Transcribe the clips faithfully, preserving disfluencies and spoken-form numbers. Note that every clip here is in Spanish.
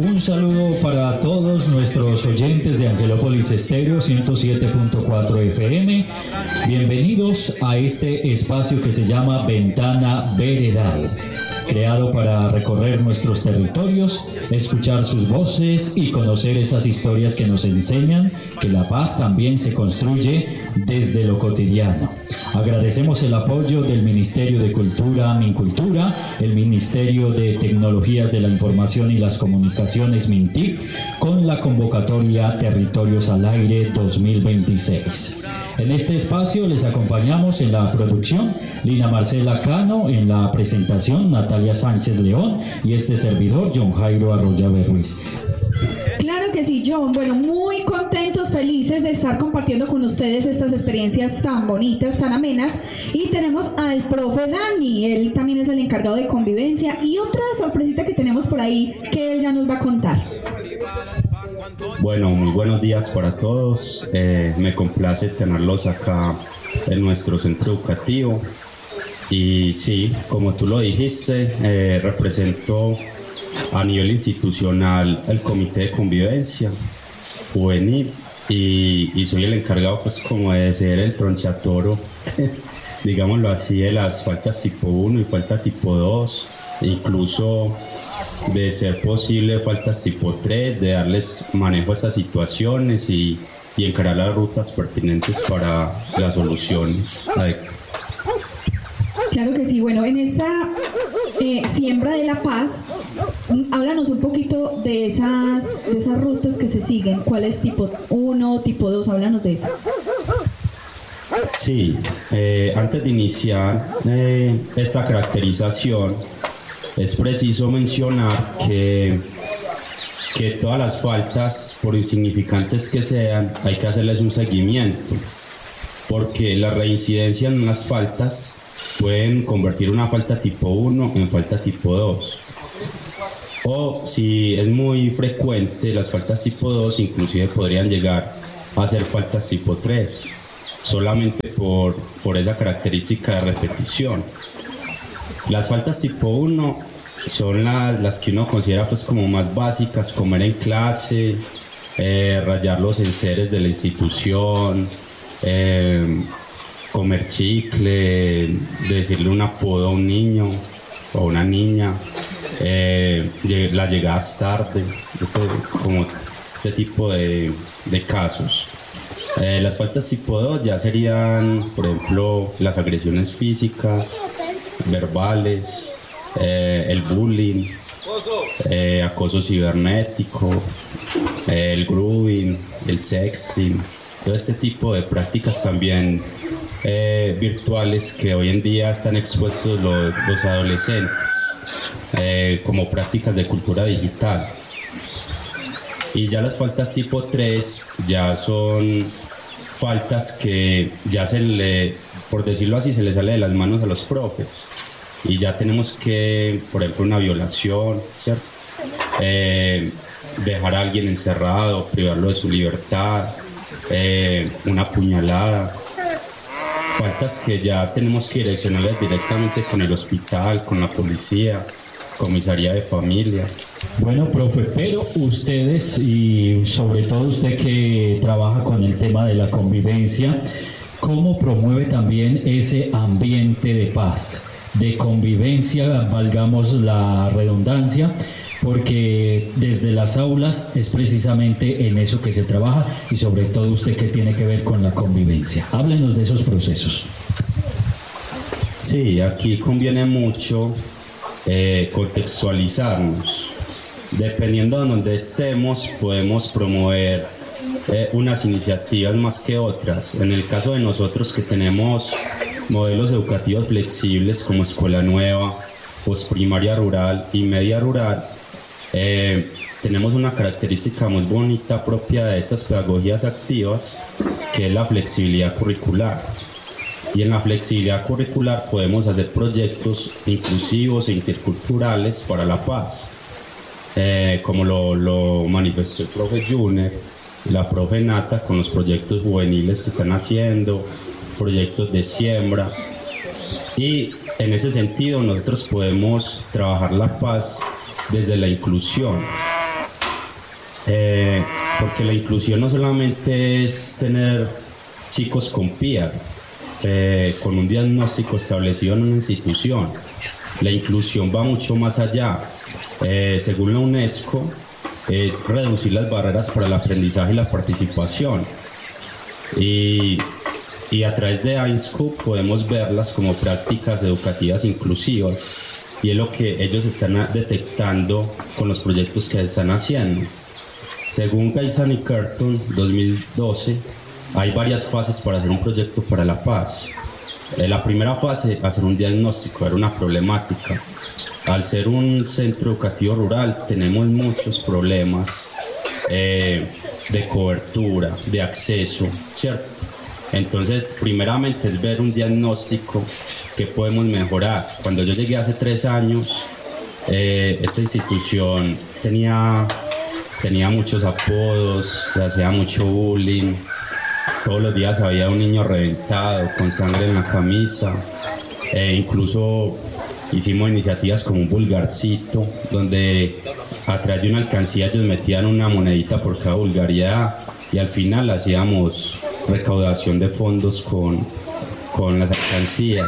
Un saludo para todos nuestros oyentes de Angelópolis Estéreo ciento siete punto cuatro F M. Bienvenidos a este espacio que se llama Ventana Veredal, creado para recorrer nuestros territorios, escuchar sus voces y conocer esas historias que nos enseñan que la paz también se construye desde lo cotidiano. Agradecemos el apoyo del Ministerio de Cultura, Mincultura, el Ministerio de Tecnologías de la Información y las Comunicaciones, MINTIC, con la convocatoria Territorios al Aire dos mil veintiséis. En este espacio les acompañamos en la producción Lina Marcela Cano, en la presentación Natalia Sánchez León y este servidor John Jairo Arroyave Ruiz. Claro que sí, John. Bueno, muy contentos, felices de estar compartiendo con ustedes estas experiencias tan bonitas, tan amenas. Y tenemos al profe Dani, él también es el encargado de convivencia. Y otra sorpresita que tenemos por ahí que él ya nos va a contar. Bueno, muy buenos días para todos. Eh, me complace tenerlos acá en nuestro centro educativo. Y sí, como tú lo dijiste, eh, represento a nivel institucional el Comité de Convivencia Juvenil y, y soy el encargado pues como de ser el tronchatoro, digámoslo así, de las faltas tipo uno y falta tipo dos, incluso de ser posible faltas tipo tres, de darles manejo a estas situaciones y, y encarar las rutas pertinentes para las soluciones. Claro que sí. Bueno, en esta eh, siembra de la paz, háblanos un poquito de esas, de esas rutas que se siguen. ¿Cuál es tipo uno, tipo dos? Háblanos de eso. Sí, eh, antes de iniciar eh, esta caracterización, es preciso mencionar que, que todas las faltas, por insignificantes que sean, hay que hacerles un seguimiento, porque la reincidencia en las faltas pueden convertir una falta tipo uno en falta tipo dos. O si es muy frecuente, las faltas tipo dos inclusive podrían llegar a ser faltas tipo tres, solamente por, por esa característica de repetición. Las faltas tipo uno son las, las que uno considera pues como más básicas: comer en clase, eh, rayar los enseres de la institución, eh, comer chicle, decirle un apodo a un niño o a una niña, eh, las llegadas tarde, ese, como ese tipo de, de casos. Eh, las faltas tipo dos ya serían, por ejemplo, las agresiones físicas, verbales, eh, el bullying, eh, acoso cibernético, eh, el grooming, el sexting, todo este tipo de prácticas también eh, virtuales que hoy en día están expuestos los, los adolescentes eh, como prácticas de cultura digital. Y ya las faltas tipo tres ya son faltas que ya se le, por decirlo así, se le sale de las manos a los profes. Y ya tenemos que, por ejemplo, una violación, ¿cierto? Eh, dejar a alguien encerrado, privarlo de su libertad, eh, una puñalada. Faltas que ya tenemos que direccionarlas directamente con el hospital, con la policía, comisaría de familia. Bueno, profe, pero ustedes y sobre todo usted que trabaja con el tema de la convivencia, ¿cómo promueve también ese ambiente de paz, de convivencia, valgamos la redundancia? Porque desde las aulas es precisamente en eso que se trabaja y sobre todo usted que tiene que ver con la convivencia. Háblenos de esos procesos. Sí, aquí conviene mucho eh, contextualizarnos. Dependiendo de donde estemos, podemos promover eh, unas iniciativas más que otras. En el caso de nosotros que tenemos modelos educativos flexibles como Escuela Nueva, Postprimaria Rural y Media Rural, eh, tenemos una característica muy bonita propia de estas pedagogías activas, que es la flexibilidad curricular. Y en la flexibilidad curricular podemos hacer proyectos inclusivos e interculturales para la paz. Eh, como lo, lo manifestó el profe Juner, la profe Nata, con los proyectos juveniles que están haciendo, proyectos de siembra. Y en ese sentido nosotros podemos trabajar la paz desde la inclusión, eh, porque la inclusión no solamente es tener chicos con P I A, eh, con un diagnóstico establecido en una institución. La inclusión va mucho más allá. Eh, según la UNESCO, es reducir las barreras para el aprendizaje y la participación. Y, y a través de AINSCO podemos verlas como prácticas educativas inclusivas, y es lo que ellos están detectando con los proyectos que están haciendo. Según Gaisán y Curtin, dos mil doce, hay varias fases para hacer un proyecto para la paz. Eh, la primera fase, hacer un diagnóstico, era una problemática. Al ser un centro educativo rural, tenemos muchos problemas eh, de cobertura, de acceso, ¿cierto? Entonces, primeramente es ver un diagnóstico que podemos mejorar. Cuando yo llegué hace tres años, eh, esta institución tenía, tenía muchos apodos, se hacía mucho bullying. Todos los días había un niño reventado, con sangre en la camisa. Eh, incluso hicimos iniciativas como un vulgarcito, donde a través de una alcancía ellos metían una monedita por cada vulgaridad, y al final hacíamos recaudación de fondos con, con las alcancías.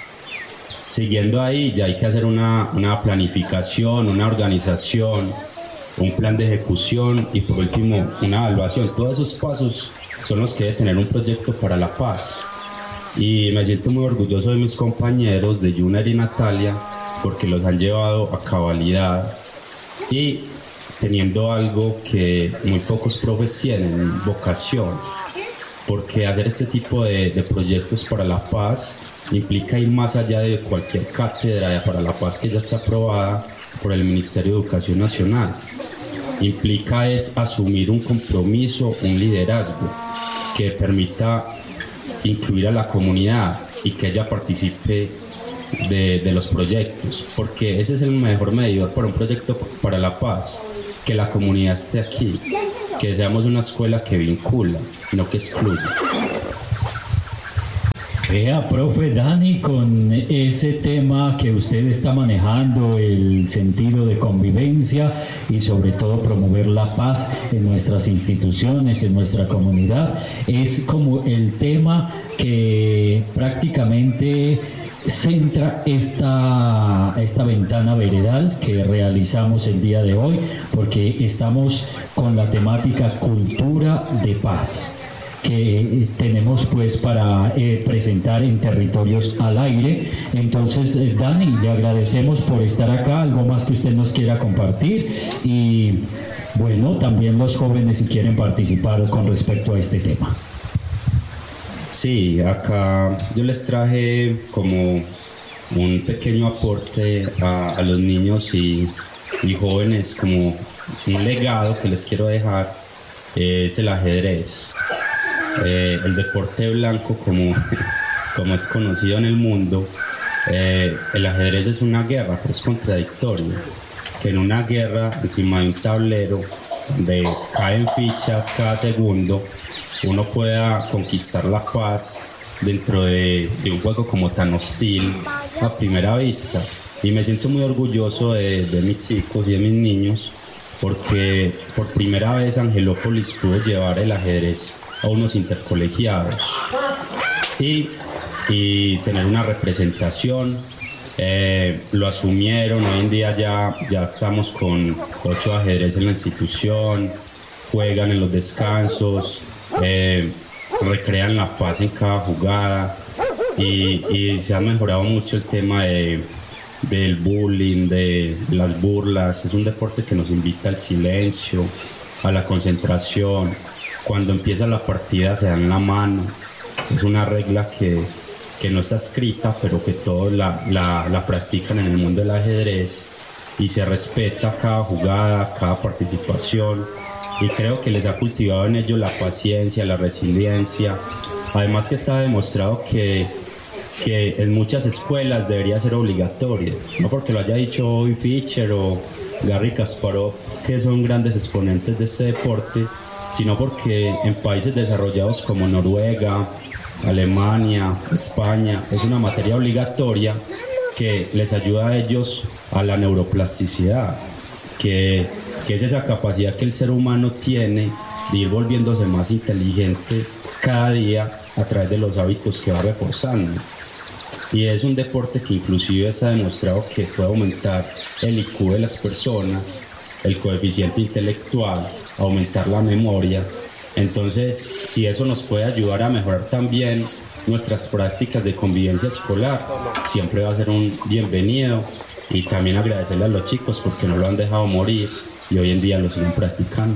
Siguiendo ahí, ya hay que hacer una, una planificación, una organización, un plan de ejecución y por último una evaluación. Todos esos pasos son los que debe tener un proyecto para la paz. Y me siento muy orgulloso de mis compañeros de Juner y Natalia, porque los han llevado a cabalidad y teniendo algo que muy pocos profes tienen, vocación. Porque hacer este tipo de, de proyectos para la paz implica ir más allá de cualquier cátedra para la paz que ya está aprobada por el Ministerio de Educación Nacional. Implica es asumir un compromiso, un liderazgo que permita incluir a la comunidad y que ella participe de, de los proyectos, porque ese es el mejor medidor para un proyecto para la paz, que la comunidad esté aquí, que seamos una escuela que vincula, no que excluye. Vea, profe Dani, con ese tema que usted está manejando, el sentido de convivencia y sobre todo promover la paz en nuestras instituciones, en nuestra comunidad, es como el tema que prácticamente centra esta, esta ventana veredal que realizamos el día de hoy, porque estamos con la temática cultura de paz, que tenemos pues para eh, presentar en Territorios al Aire. Entonces, eh, Dani, le agradecemos por estar acá. ¿Algo más que usted nos quiera compartir? Y bueno, también los jóvenes si quieren participar con respecto a este tema. Sí, acá yo les traje como un pequeño aporte a, a los niños y, y jóvenes, como un legado que les quiero dejar, eh, es el ajedrez. Eh, el deporte blanco, como, como es conocido en el mundo. Eh, el ajedrez es una guerra, pero es contradictorio, que en una guerra encima de un tablero donde caen fichas cada segundo, uno pueda conquistar la paz dentro de, de un juego como tan hostil a primera vista. Y me siento muy orgulloso de, de mis chicos y de mis niños, porque por primera vez Angelópolis pudo llevar el ajedrez a unos intercolegiados y, y tener una representación. Eh, lo asumieron, hoy en día ya, ya estamos con ocho ajedrez en la institución, juegan en los descansos, eh, recrean la paz en cada jugada y, y se ha mejorado mucho el tema de, del bullying, de las burlas. Es un deporte que nos invita al silencio, a la concentración. Cuando empieza la partida se dan la mano. Es una regla que, que no está escrita, pero que todos la, la, la practican en el mundo del ajedrez, y se respeta cada jugada, cada participación, y creo que les ha cultivado en ellos la paciencia, la resiliencia. Además que está demostrado que, que en muchas escuelas debería ser obligatorio, no porque lo haya dicho hoy Fischer o Garry Kasparov, que son grandes exponentes de este deporte, sino porque en países desarrollados como Noruega, Alemania, España, es una materia obligatoria que les ayuda a ellos a la neuroplasticidad, que que es esa capacidad que el ser humano tiene de ir volviéndose más inteligente cada día a través de los hábitos que va reforzando. Y es un deporte que inclusive está demostrado que puede aumentar el I Q de las personas, el coeficiente intelectual, aumentar la memoria. Entonces, si eso nos puede ayudar a mejorar también nuestras prácticas de convivencia escolar, siempre va a ser un bienvenido. Y también agradecerle a los chicos porque no lo han dejado morir y hoy en día lo siguen practicando.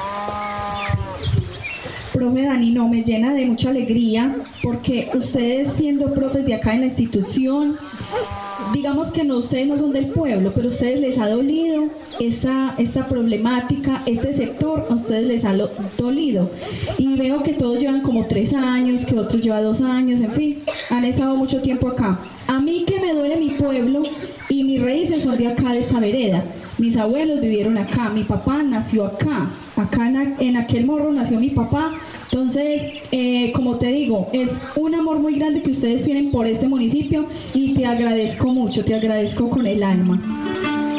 Profe Dani, no, me llena de mucha alegría porque ustedes siendo profes de acá en la institución, digamos que no, ustedes no son del pueblo, pero a ustedes les ha dolido esta, esta problemática, este sector, a ustedes les ha lo, dolido. Y veo que todos llevan como tres años, que otros llevan dos años, en fin, han estado mucho tiempo acá. A mí que me duele mi pueblo y mis raíces son de acá, de esta vereda. Mis abuelos vivieron acá, mi papá nació acá, acá en, en aquel morro nació mi papá. Entonces, eh, como te digo, es un amor muy grande que ustedes tienen por este municipio y te agradezco mucho, te agradezco con el alma.